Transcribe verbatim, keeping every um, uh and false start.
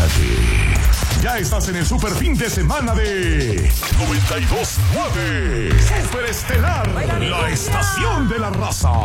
Prepárate. Ya estás en el super fin de semana de noventa y dos nueve. Super Estelar, la estación de la raza.